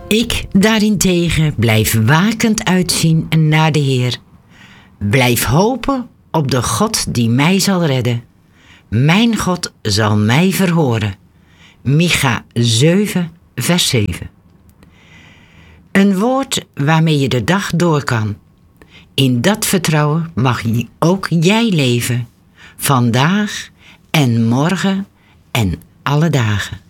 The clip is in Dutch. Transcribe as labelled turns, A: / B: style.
A: Ik daarentegen blijf wakend uitzien naar de Heer. Blijf hopen op de God die mij zal redden. Mijn God zal mij verhoren. Micha 7, vers 7. Een woord waarmee je de dag door kan. In dat vertrouwen mag ook jij leven. Vandaag en morgen en alle dagen.